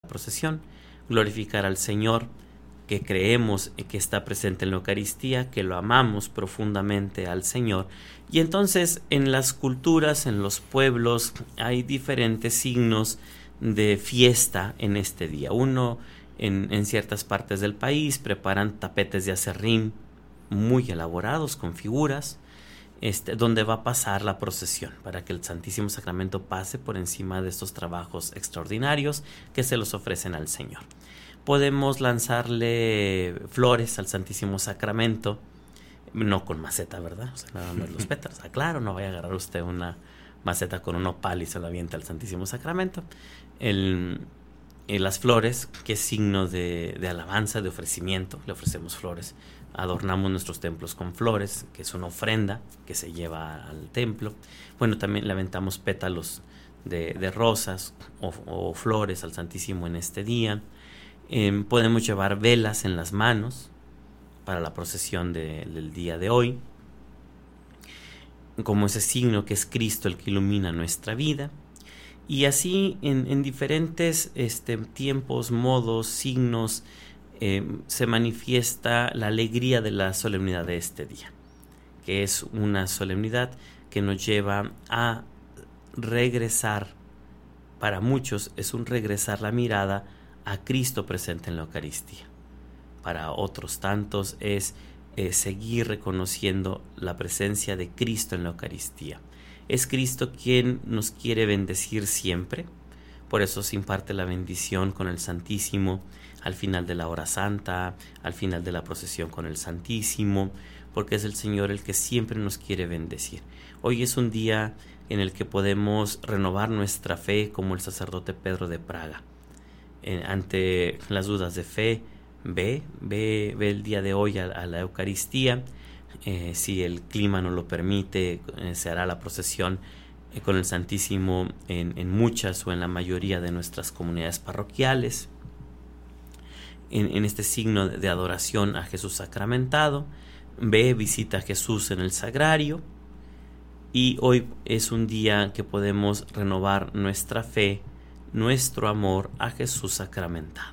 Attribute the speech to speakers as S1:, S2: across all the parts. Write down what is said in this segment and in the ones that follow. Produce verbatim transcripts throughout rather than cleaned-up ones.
S1: procesión, glorificar al Señor, que creemos que está presente en la Eucaristía, que lo amamos profundamente al Señor. Y entonces en las culturas, en los pueblos, hay diferentes signos de fiesta en este día. Uno, en, en ciertas partes del país, preparan tapetes de aserrín muy elaborados con figuras, este, donde va a pasar la procesión, para que el Santísimo Sacramento pase por encima de estos trabajos extraordinarios que se los ofrecen al Señor. Podemos lanzarle flores al Santísimo Sacramento, no con maceta, ¿verdad? O sea, nada más los pétalos. Ah, claro, no vaya a agarrar usted una maceta con un opal y se la avienta al Santísimo Sacramento. El, el, las flores, que es signo de, de alabanza, de ofrecimiento, le ofrecemos flores. Adornamos nuestros templos con flores, que es una ofrenda que se lleva al templo. Bueno, también le aventamos pétalos de, de rosas o, o flores al Santísimo en este día. Eh, podemos llevar velas en las manos para la procesión de, del día de hoy, como ese signo que es Cristo el que ilumina nuestra vida. Y así en, en diferentes este, tiempos, modos, signos, eh, se manifiesta la alegría de la solemnidad de este día, que es una solemnidad que nos lleva a regresar, para muchos es un regresar la mirada a Cristo presente en la Eucaristía. Para otros tantos es eh, seguir reconociendo la presencia de Cristo en la Eucaristía. Es Cristo quien nos quiere bendecir siempre, por eso se imparte la bendición con el Santísimo al final de la hora santa, al final de la procesión con el Santísimo, porque es el Señor el que siempre nos quiere bendecir. Hoy es un día en el que podemos renovar nuestra fe como el sacerdote Pedro de Praga. Eh, ante las dudas de fe, ve, ve, ve el día de hoy a, a la Eucaristía. Eh, si el clima no lo permite, eh, se hará la procesión eh, con el Santísimo en, en muchas o en la mayoría de nuestras comunidades parroquiales, en, en este signo de, de adoración a Jesús sacramentado. Ve, visita a Jesús en el sagrario, y hoy es un día que podemos renovar nuestra fe, nuestro amor a Jesús sacramentado.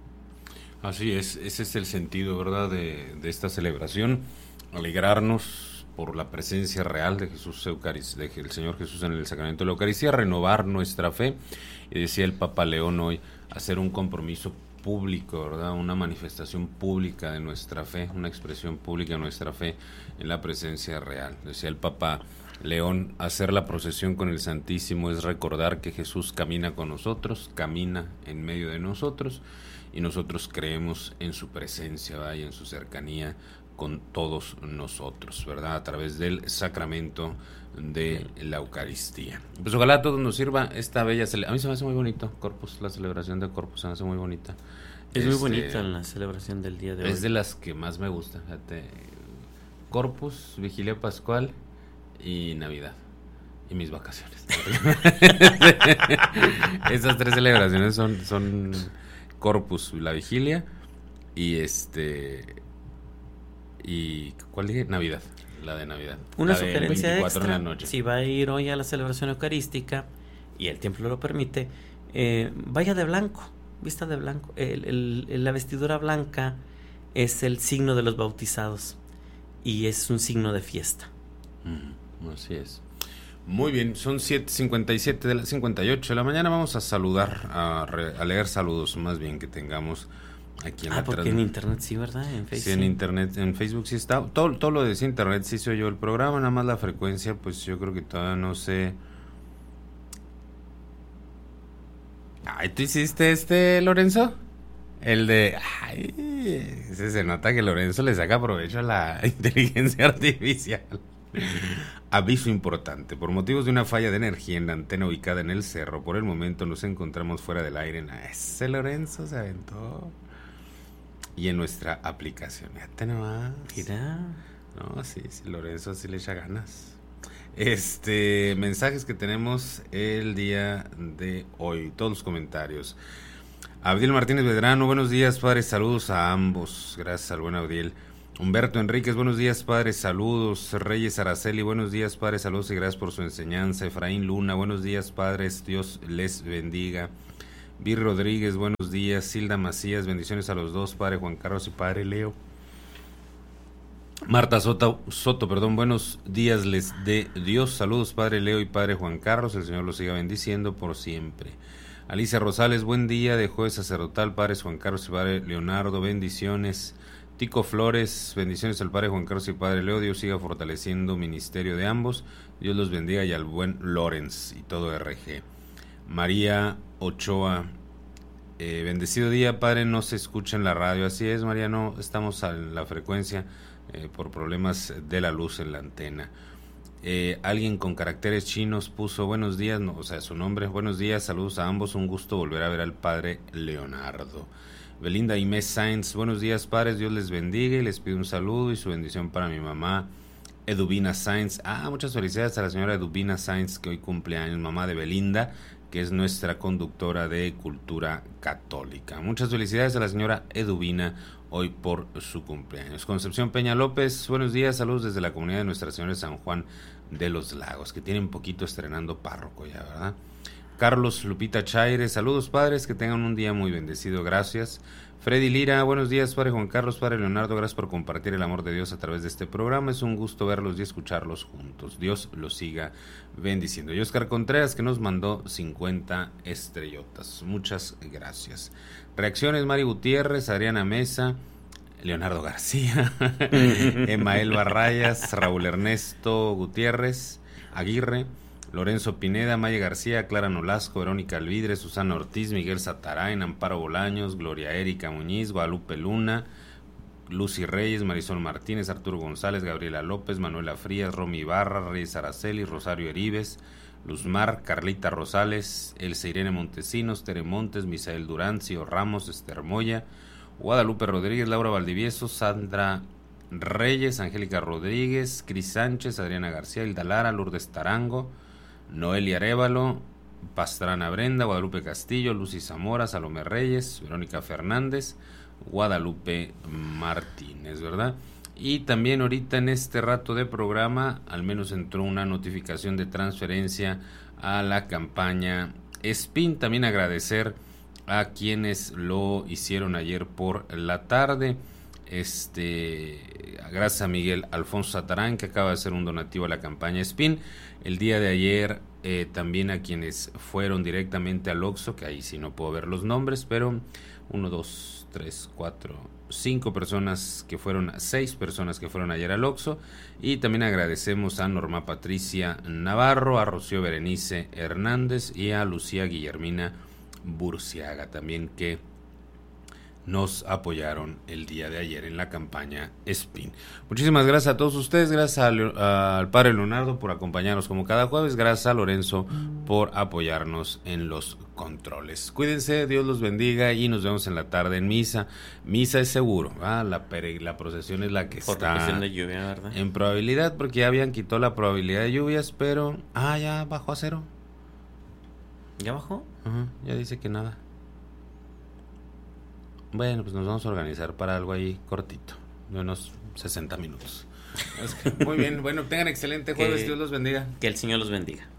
S2: Así es, ese es el sentido, ¿verdad?, de, de esta celebración, alegrarnos por la presencia real de Jesús Eucarist, de el Señor Jesús en el sacramento de la Eucaristía, renovar nuestra fe, y decía el Papa León hoy, hacer un compromiso público, ¿verdad?, una manifestación pública de nuestra fe, una expresión pública de nuestra fe en la presencia real. Decía el Papa León, hacer la procesión con el Santísimo es recordar que Jesús camina con nosotros, camina en medio de nosotros, y nosotros creemos en su presencia, ¿verdad?, y en su cercanía con todos nosotros, ¿verdad?, a través del sacramento de la Eucaristía. Pues ojalá a todos nos sirva esta bella celebración. A mí se me hace muy bonito Corpus, la celebración de Corpus se me hace muy bonita.
S1: Es
S2: este,
S1: muy bonita la celebración del día de hoy.
S2: Es de las que más me gusta, fíjate. Corpus, Vigilia Pascual y Navidad. Y mis vacaciones. Esas tres celebraciones son, son Corpus, la Vigilia y este y ¿cuál dije? Navidad, la de Navidad.
S1: Una
S2: la
S1: sugerencia extra,
S2: en la noche.
S1: Si va a ir hoy a la celebración eucarística y el templo lo permite, eh, vaya de blanco, vista de blanco. El, el, la vestidura blanca es el signo de los bautizados y es un signo de fiesta.
S2: Mm, así es. Muy bien, son siete cincuenta y siete de las cincuenta y ocho de la mañana. Vamos a saludar, a, re, a leer saludos más bien que tengamos aquí en
S1: ah,
S2: la
S1: porque en internet sí, ¿verdad? En Facebook.
S2: Sí, en internet, en Facebook sí está. Todo, todo lo de internet sí se oyó el programa, nada más la frecuencia, pues yo creo que todavía no sé. Ay, ¿tú hiciste este, Lorenzo? El de... Ay, ese se nota que Lorenzo le saca provecho a la inteligencia artificial. Aviso importante, por motivos de una falla de energía en la antena ubicada en el cerro, por el momento nos encontramos fuera del aire. Ese Lorenzo se aventó. Y en nuestra aplicación, fíjate nomás.
S1: Mira.
S2: No, sí, sí, Lorenzo sí le echa ganas. Este, mensajes que tenemos el día de hoy, todos los comentarios. Abdiel Martínez Medrano, buenos días, padres, saludos a ambos. Gracias al buen Abdiel. Humberto Enríquez, buenos días, padres, saludos. Reyes Araceli, buenos días, padres, saludos y gracias por su enseñanza. Efraín Luna, buenos días, padres, Dios les bendiga. Vir Rodríguez, buenos días. Silda Macías, bendiciones a los dos, Padre Juan Carlos y Padre Leo. Marta Soto, Soto, perdón, buenos días les de Dios, saludos Padre Leo y Padre Juan Carlos, el Señor los siga bendiciendo por siempre. Alicia Rosales, buen día, de jueves sacerdotal, Padres Juan Carlos y Padre Leonardo, bendiciones. Tico Flores, bendiciones al Padre Juan Carlos y Padre Leo, Dios siga fortaleciendo ministerio de ambos, Dios los bendiga y al buen Lorenz y todo R G. María Ochoa, eh, bendecido día, Padre, no se escucha en la radio, así es María, no estamos en la frecuencia, Eh, por problemas de la luz en la antena. Eh, alguien con caracteres chinos puso buenos días, no, o sea, su nombre, buenos días, saludos a ambos, un gusto volver a ver al Padre Leonardo. Belinda Inés Sainz, buenos días padres, Dios les bendiga y les pido un saludo y su bendición para mi mamá Eduvina Sainz. Ah, muchas felicidades a la señora Eduvina Sainz, que hoy cumple años, mamá de Belinda, que es nuestra conductora de Cultura Católica. Muchas felicidades a la señora Eduvina hoy por su cumpleaños. Concepción Peña López, buenos días, saludos desde la comunidad de Nuestra Señora de San Juan de los Lagos, que tienen poquito estrenando párroco ya, ¿verdad? Carlos Lupita Chaire, saludos padres, que tengan un día muy bendecido, gracias. Freddy Lira, buenos días Padre Juan Carlos, Padre Leonardo, gracias por compartir el amor de Dios a través de este programa, es un gusto verlos y escucharlos juntos, Dios los siga bendiciendo. Y Oscar Contreras, que nos mandó cincuenta estrellotas, muchas gracias. Reacciones, Mari Gutiérrez, Adriana Mesa, Leonardo García, Emael Barrayas, Raúl Ernesto Gutiérrez, Aguirre, Lorenzo Pineda, Maya García, Clara Nolasco, Verónica Alvidre, Susana Ortiz, Miguel Satarain, Amparo Bolaños, Gloria Erika Muñiz, Guadalupe Luna, Lucy Reyes, Marisol Martínez, Arturo González, Gabriela López, Manuela Frías, Romy Ibarra, Reyes Araceli, Rosario Heribes, Luzmar, Carlita Rosales, Elsa Irene Montesinos, Tere Montes, Misael Durán, Cío Ramos, Esther Moya, Guadalupe Rodríguez, Laura Valdivieso, Sandra Reyes, Angélica Rodríguez, Cris Sánchez, Adriana García, Hilda Lara, Lourdes Tarango, Noelia Arévalo, Pastrana Brenda, Guadalupe Castillo, Lucy Zamora, Salomé Reyes, Verónica Fernández, Guadalupe Martínez, ¿verdad? Y también ahorita en este rato de programa, al menos entró una notificación de transferencia a la campaña SPIN. También agradecer a quienes lo hicieron ayer por la tarde. Este, gracias a Miguel Alfonso Satarán, que acaba de hacer un donativo a la campaña SPIN. El día de ayer eh, también a quienes fueron directamente al Oxxo, que ahí sí no puedo ver los nombres, pero uno, dos, tres, cuatro, cinco personas que fueron, seis personas que fueron ayer al Oxxo. Y también agradecemos a Norma Patricia Navarro, a Rocío Berenice Hernández y a Lucía Guillermina Burciaga también, que nos apoyaron el día de ayer en la campaña SPIN. Muchísimas gracias a todos ustedes, gracias al, al Padre Leonardo por acompañarnos como cada jueves, gracias a Lorenzo por apoyarnos en los controles. Cuídense, Dios los bendiga y nos vemos en la tarde en misa. Misa es seguro, ¿ah? la, pere, la procesión es la que
S1: por
S2: está
S1: cuestión de lluvia, ¿verdad?
S2: En probabilidad, porque ya habían quitado la probabilidad de lluvias, pero ah, ya bajó a cero.
S1: ¿Ya bajó?
S2: Uh-huh, ya dice que nada. Bueno, pues nos vamos a organizar para algo ahí cortito, de unos sesenta minutos. Muy bien, bueno, tengan excelente jueves,
S1: que,
S2: Dios los bendiga.
S1: Que el Señor los bendiga.